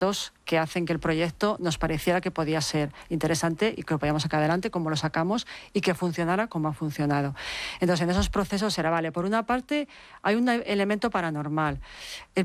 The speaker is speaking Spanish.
que hacen que el proyecto nos pareciera que podía ser interesante y que lo podíamos sacar adelante como lo sacamos y que funcionara como ha funcionado. Entonces, en esos procesos era, vale, por una parte hay un elemento paranormal.